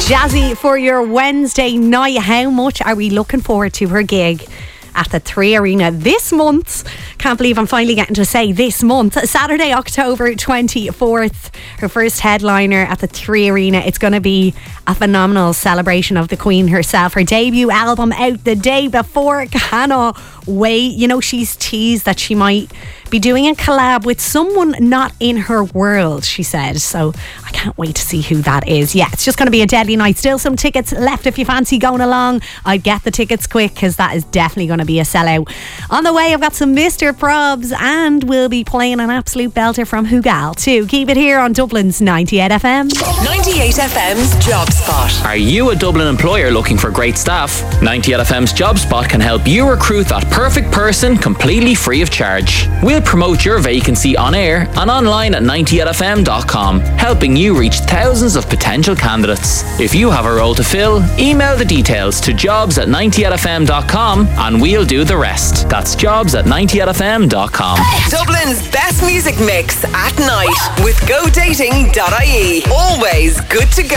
Jazzy for your Wednesday night. How much are we looking forward to her gig at the 3 Arena this month? Can't believe I'm finally getting to say this month. Saturday, October 24th, her first headliner at the 3 Arena. It's going to be a phenomenal celebration of the Queen herself. Her debut album out the day before. Cannot wait. You know, she's teased that she might be doing a collab with someone not in her world, she said. So I can't wait to see who that is. Yeah, it's just going to be a deadly night. Still some tickets left if you fancy going along. I'd get the tickets quick because that is definitely going to be a sellout. On the way, I've got some Mr. Probs and we'll be playing an absolute belter from Hugal too. Keep it here on Dublin's 98 FM. 98 FM's Job Spot. Are you a Dublin employer looking for great staff? 98 FM's Job Spot can help you recruit that perfect person completely free of charge. We'll promote your vacancy on air and online at 98fm.com, helping you reach thousands of potential candidates. If you have a role to fill, email the details to jobs@98fm.com and we'll do the rest. That's jobs@98fm.com. Dublin's best music mix at night with GoDating.ie. Always good to go.